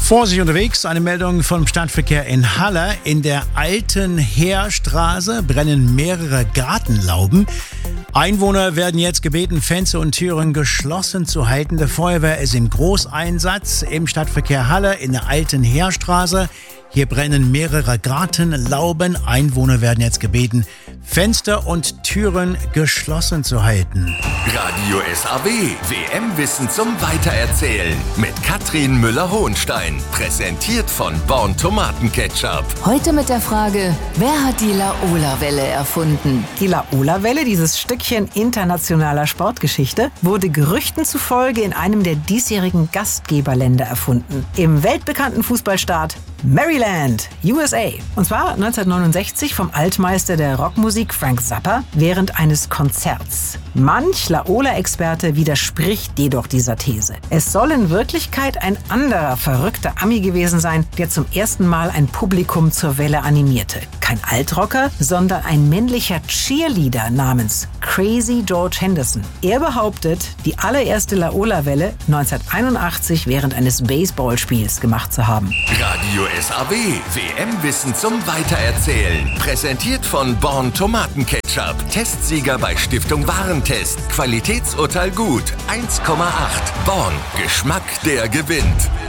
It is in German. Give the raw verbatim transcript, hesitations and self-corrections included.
Vorsicht unterwegs, eine Meldung vom Stadtverkehr in Halle. In der alten Heerstraße brennen mehrere Gartenlauben. Einwohner werden jetzt gebeten, Fenster und Türen geschlossen zu halten. Die Feuerwehr ist im Großeinsatz im Stadtverkehr Halle in der alten Heerstraße. Hier brennen mehrere Gartenlauben. Einwohner werden jetzt gebeten, Fenster und Türen geschlossen zu halten. Radio S A W, W M-Wissen zum Weitererzählen mit Katrin Müller-Hohenstein. Präsentiert von Born Tomatenketchup. Heute mit der Frage, wer hat die Laola-Welle erfunden? Die Laola-Welle, dieses Stückchen internationaler Sportgeschichte, wurde Gerüchten zufolge in einem der diesjährigen Gastgeberländer erfunden. Im weltbekannten Fußballstaat Maryland, U S A. Und zwar neunzehnhundertneunundsechzig vom Altmeister der Rockmusik Frank Zappa während eines Konzerts. Manch Laola-Experte widerspricht jedoch dieser These. Es soll in Wirklichkeit ein anderer verrückter Ami gewesen sein, der zum ersten Mal ein Publikum zur Welle animierte. Kein Altrocker, sondern ein männlicher Cheerleader namens Crazy George Henderson. Er behauptet, die allererste Laola-Welle neunzehnhunderteinundachtzig während eines Baseballspiels gemacht zu haben. Radio S A W, W M-Wissen zum Weitererzählen. Präsentiert von Born Tomatenketchup. Testsieger bei Stiftung Warentest. Qualitätsurteil gut. eins Komma acht. Born. Geschmack, der gewinnt.